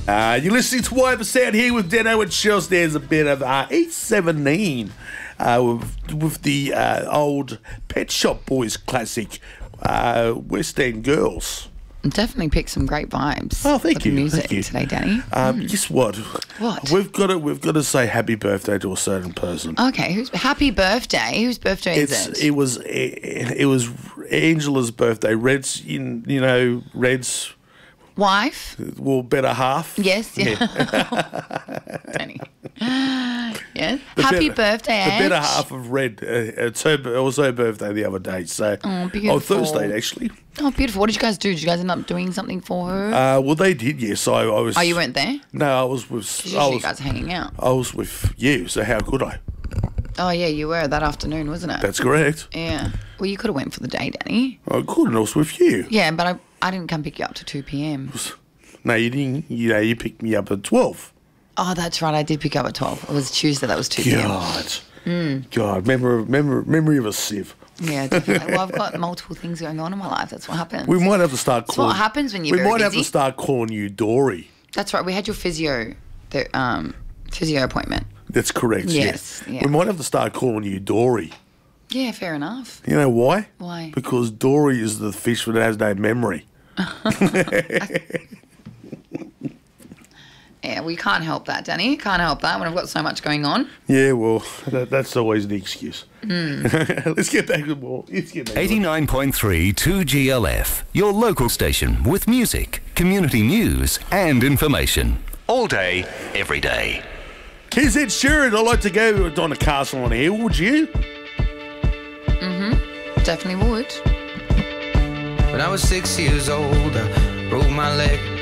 You're listening to Whatever Sound here with Deno and Shells. There's a bit of E17 with the old Pet Shop Boys classic, West End Girls. Definitely picked some great vibes. Oh, thank you. Music Thank you. today, Danny. Guess what? What? We've got to say happy birthday to a certain person. Okay, happy birthday. Whose birthday is it? It was Angela's birthday. Red's Wife? Well, better half. Yes. Yeah. Danny. Yes. Happy birthday, The better Ange. half of Red. It was her birthday the other day. So, beautiful. Thursday actually. Oh, beautiful. What did you guys do? Did you guys end up doing something for her? Well, they did. Yes, I was. Oh, you weren't there? No, I was with. Usually you guys are hanging out. I was with you. So how could I? Oh, yeah, you were that afternoon, wasn't it? That's correct. Yeah. Well, you could have went for the day, Danny. I couldn't. I was with you. Yeah, but I didn't come pick you up to 2 p.m. No, you didn't. You picked me up at 12. Oh, that's right. I did pick up at 12. It was Tuesday. That was 2 p.m. God, memory of a sieve. Yeah, definitely. Well, I've got multiple things going on in my life. That's what happens. We might have to start calling. That's what happens when you're We very might have busy. to start calling you Dory. That's right. We had your physio appointment. That's correct. Yes, Yeah. yeah. We might have to start calling you Dory. Yeah, fair enough. You know why? Why? Because Dory is the fish that has no memory. Yeah, we can't help that, Danny. Can't help that when I've got so much going on. Yeah, well, that's always the excuse. Let's get back to more. 89.3 2GLF, your local station with music, community news and information. All day, every day. Here's Ed Sheeran. I'd like to go on a castle on a hill, would you? Definitely would. When I was 6 years old, I broke my leg.